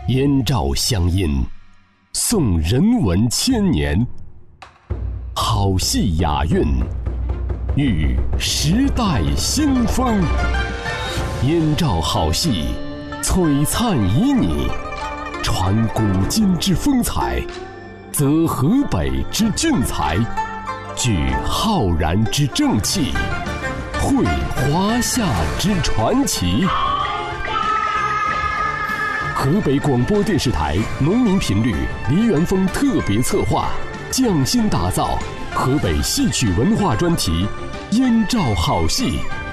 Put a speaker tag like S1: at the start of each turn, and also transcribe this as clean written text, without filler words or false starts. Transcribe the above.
S1: 燕赵乡音，颂人文千年，好戏雅韵，遇时代新风。燕赵好戏，璀璨旖旎，传古今之风采，则河北之俊才，聚浩然之正气，绘华夏之传奇。河北广播电视台农民频率梨园风特别策划，匠心打造河北戏曲文化专题《燕赵好戏》